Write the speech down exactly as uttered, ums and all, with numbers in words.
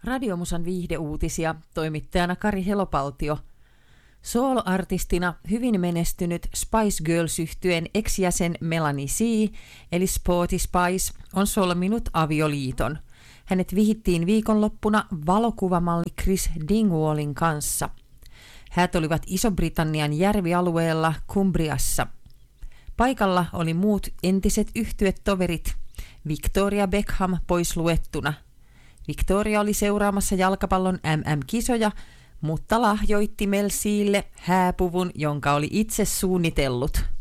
Radiomusan viihdeuutisia, toimittajana Kari Helopaltio. Soul-artistina hyvin menestynyt Spice Girls-yhtyeen ex-jäsen Melanie C, eli Sporty Spice, on solminut avioliiton. Hänet vihittiin viikonloppuna valokuvamalli Chris Dingwallin kanssa. Häät olivat Iso-Britannian järvialueella Cumbriassa. Paikalla oli muut entiset yhtyeetoverit, Victoria Beckham pois luettuna. Victoria oli seuraamassa jalkapallon M M-kisoja, mutta lahjoitti Mel Cille hääpuvun, jonka oli itse suunnitellut.